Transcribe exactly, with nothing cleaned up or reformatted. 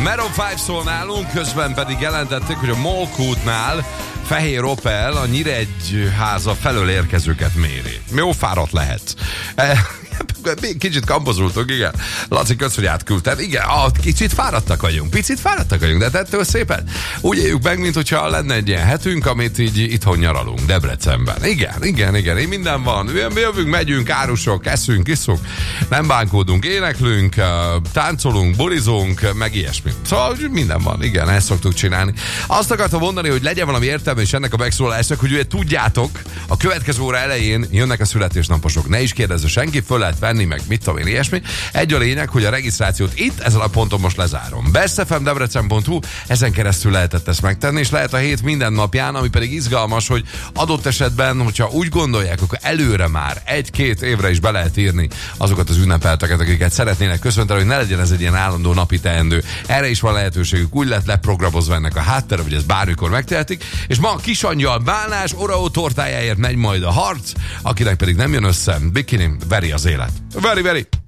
Maroon öt szól nálunk, közben pedig jelentették, hogy a Molk útnál Fehér Opel a Nyíregyháza felől érkezőket méri. Jó fáradt lehet. Kicsit kampozultunk, igen. Laci, kösz, hogy átküldted. Igen, ah, kicsit fáradtak vagyunk, picit fáradtak vagyunk, de ettől szépen úgy éljük meg, mint hogyha lenne egy ilyen hetünk, amit így itthon nyaralunk, Debrecenben. Igen, igen, igen, így minden van. Mi jövünk, megyünk, árusok, eszünk, iszunk, nem bánkódunk, éneklünk, táncolunk, bulizunk, meg ilyesmi. Szóval minden van, igen, ezt szoktuk csinálni. Azt akartam mondani, hogy legyen valami értelme is ennek a megszólalásnak, hogy ugye tudjátok, a következő óra elején jönnek a születésnaposok. Ne is kérdezze senki, föl lehet venni, meg mit tudom én, ilyesmi. Egy a lényeg, hogy a regisztrációt itt, ezen a ponton most lezárom. best f m debrecen pont h u, ezen keresztül lehetett ezt megtenni, és lehet a hét minden napján, ami pedig izgalmas, hogy adott esetben, hogyha úgy gondolják, akkor előre már egy-két évre is be lehet írni azokat az ünnepelteket, akiket szeretnének köszönteni, hogy ne legyen ez egy ilyen állandó napi teendő. Erre is van lehetőségük, úgy lett leprogramozva ennek a háttere, hogy ezt bármikor megtehetik, és ma a Kisangyal bálnás Oreo tortájáért megy majd a harc, akinek pedig nem jön össze, bikini, veri az élet. Veri, veri!